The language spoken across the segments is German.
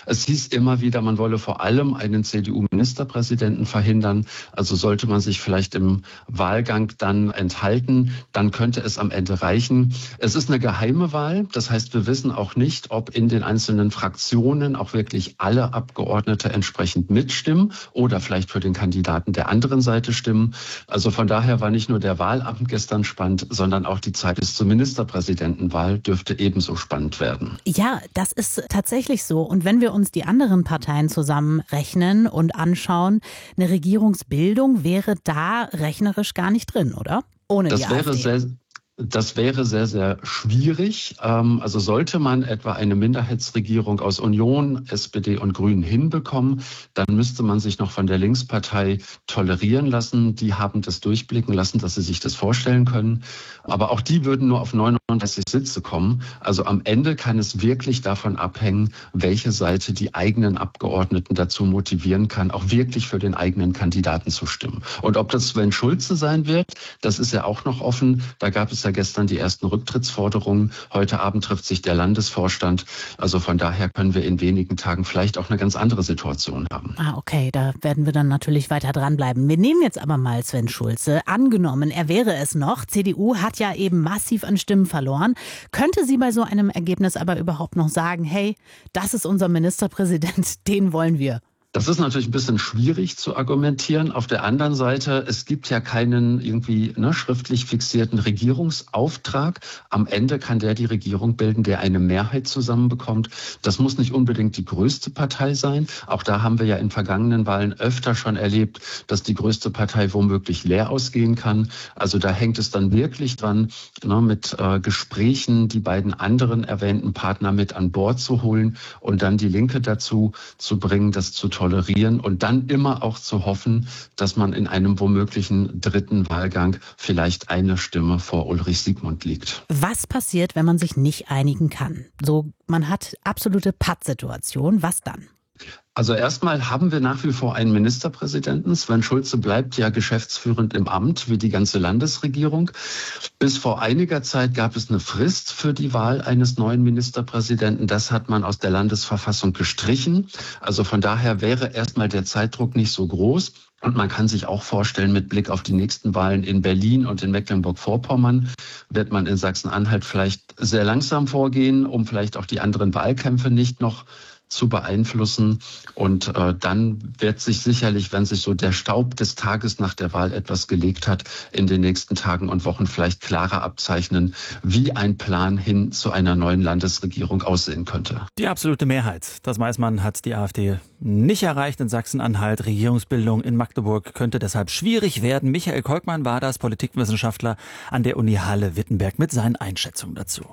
Es hieß immer wieder, man wolle vor allem einen CDU-Ministerpräsidenten verhindern. Also sollte man sich vielleicht im Wahlgang dann enthalten, dann könnte es am Ende reichen. Es ist eine geheime Wahl. Das heißt, wir wissen auch nicht, ob in den einzelnen Fraktionen auch wirklich alle Abgeordnete entsprechend mitstimmen oder vielleicht für den Kandidaten der anderen Seite stimmen. Also von daher war nicht nur der Wahlabend gestern spannend, sondern auch die Zeit bis zur Ministerpräsidentenwahl dürfte ebenso spannend werden. Ja, das ist tatsächlich so. Und wenn wir uns die anderen Parteien zusammenrechnen und anschauen, eine Regierungsbildung wäre da rechnerisch gar nicht drin, oder? Ohne die AfD. Das wäre sehr, sehr schwierig. Also sollte man etwa eine Minderheitsregierung aus Union, SPD und Grünen hinbekommen, dann müsste man sich noch von der Linkspartei tolerieren lassen. Die haben das durchblicken lassen, dass sie sich das vorstellen können. Aber auch die würden nur auf 39 Sitze kommen. Also am Ende kann es wirklich davon abhängen, welche Seite die eigenen Abgeordneten dazu motivieren kann, auch wirklich für den eigenen Kandidaten zu stimmen. Und ob das Sven Schulze sein wird, das ist ja auch noch offen. Da gab es ja gestern die ersten Rücktrittsforderungen. Heute Abend trifft sich der Landesvorstand. Also von daher können wir in wenigen Tagen vielleicht auch eine ganz andere Situation haben. Okay, da werden wir dann natürlich weiter dranbleiben. Wir nehmen jetzt aber mal Sven Schulze. Angenommen, er wäre es noch. CDU hat ja eben massiv an Stimmen verloren. Könnte sie bei so einem Ergebnis aber überhaupt noch sagen, hey, das ist unser Ministerpräsident, den wollen wir? Das ist natürlich ein bisschen schwierig zu argumentieren. Auf der anderen Seite, es gibt ja keinen irgendwie schriftlich fixierten Regierungsauftrag. Am Ende kann der die Regierung bilden, der eine Mehrheit zusammenbekommt. Das muss nicht unbedingt die größte Partei sein. Auch da haben wir ja in vergangenen Wahlen öfter schon erlebt, dass die größte Partei womöglich leer ausgehen kann. Also da hängt es dann wirklich dran, mit Gesprächen die beiden anderen erwähnten Partner mit an Bord zu holen und dann die Linke dazu zu bringen, das zu tolerieren und dann immer auch zu hoffen, dass man in einem womöglichen dritten Wahlgang vielleicht eine Stimme vor Ulrich Siegmund liegt. Was passiert, wenn man sich nicht einigen kann? So, man hat absolute Pattsituation. Was dann? Also erstmal haben wir nach wie vor einen Ministerpräsidenten. Sven Schulze bleibt ja geschäftsführend im Amt, wie die ganze Landesregierung. Bis vor einiger Zeit gab es eine Frist für die Wahl eines neuen Ministerpräsidenten. Das hat man aus der Landesverfassung gestrichen. Also von daher wäre erstmal der Zeitdruck nicht so groß. Und man kann sich auch vorstellen, mit Blick auf die nächsten Wahlen in Berlin und in Mecklenburg-Vorpommern wird man in Sachsen-Anhalt vielleicht sehr langsam vorgehen, um vielleicht auch die anderen Wahlkämpfe nicht noch zu beeinflussen. Und dann wird sich sicherlich, wenn sich so der Staub des Tages nach der Wahl etwas gelegt hat, in den nächsten Tagen und Wochen vielleicht klarer abzeichnen, wie ein Plan hin zu einer neuen Landesregierung aussehen könnte. Die absolute Mehrheit, das weiß man, hat die AfD nicht erreicht in Sachsen-Anhalt. Regierungsbildung in Magdeburg könnte deshalb schwierig werden. Michael Kolkmann war das, Politikwissenschaftler an der Uni Halle-Wittenberg mit seinen Einschätzungen dazu.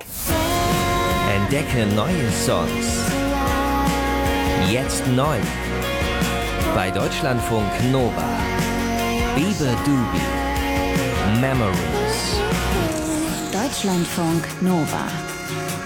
Entdecke neue Songs. Jetzt neu. Bei Deutschlandfunk Nova. Bebe Doobie. Memories. Deutschlandfunk Nova.